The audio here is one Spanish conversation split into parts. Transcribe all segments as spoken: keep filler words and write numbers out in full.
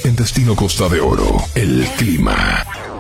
En Destino Costa de Oro, el clima.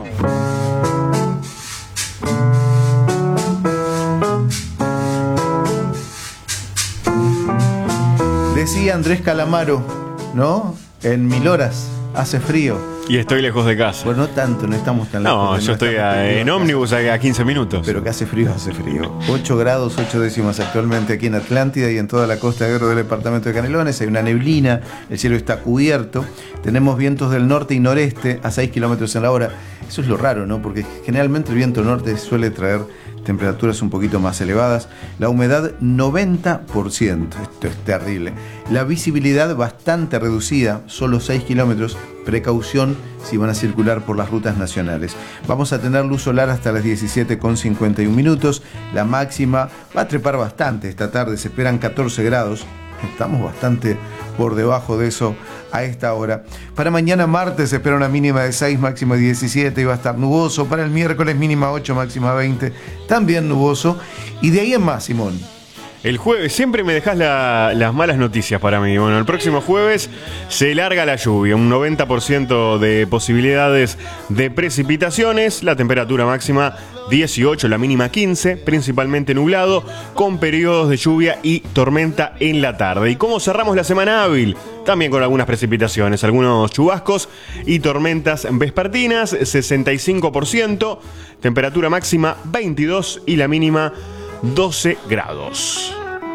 Decía Andrés Calamaro, ¿no? En mil horas hace frío. Y estoy lejos de casa. Pues no tanto, no estamos tan lejos. No, yo estoy a, en ómnibus a quince minutos. Pero que hace frío, hace frío. ocho grados, ocho décimas actualmente aquí en Atlántida y en toda la costa de Guerrero del departamento de Canelones. Hay una neblina, el cielo está cubierto. Tenemos vientos del norte y noreste a seis kilómetros en la hora. Eso es lo raro, ¿no? Porque generalmente el viento norte suele traer temperaturas un poquito más elevadas. La humedad noventa por ciento. Esto es terrible. La visibilidad bastante reducida, solo seis kilómetros. Precaución si van a circular por las rutas nacionales. Vamos a tener luz solar hasta las diecisiete con cincuenta y un minutos. La máxima va a trepar bastante esta tarde. Se esperan catorce grados. Estamos bastante por debajo de eso a esta hora. Para mañana martes se espera una mínima de seis, máxima de diecisiete y va a estar nuboso. Para el miércoles mínima ocho, máxima veinte, también nuboso. Y de ahí en más, Simón. El jueves, siempre me dejas la, las malas noticias para mí. Bueno, el próximo jueves se larga la lluvia, un noventa por ciento de posibilidades de precipitaciones, la temperatura máxima dieciocho, la mínima quince, principalmente nublado, con periodos de lluvia y tormenta en la tarde. ¿Y cómo cerramos la semana hábil? También con algunas precipitaciones, algunos chubascos y tormentas vespertinas, sesenta y cinco por ciento, temperatura máxima veintidós y la mínima doce grados.